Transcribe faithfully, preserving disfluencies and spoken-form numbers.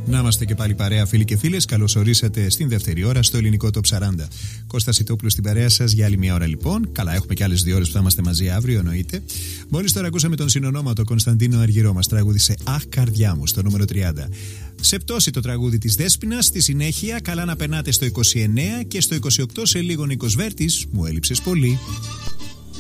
Να είμαστε και πάλι παρέα, φίλοι και φίλες. Καλώς ορίσατε στην δεύτερη ώρα στο ελληνικό Top σαράντα. Κώστας Ιτόπουλος στην παρέα σας για άλλη μια ώρα, λοιπόν. Καλά, έχουμε και άλλες δύο ώρες που θα είμαστε μαζί αύριο, εννοείται. Μόλις τώρα ακούσαμε τον συνονόματο Κωνσταντίνο Αργυρό, μας τραγούδισε Αχ, καρδιά μου, στο νούμερο τριάντα. Σε πτώση το τραγούδι της Δέσποινας. Στη συνέχεια, καλά να περνάτε στο είκοσι εννέα και στο είκοσι οκτώ σε λίγο Νίκος Βέρτης. Μου έλειψες πολύ.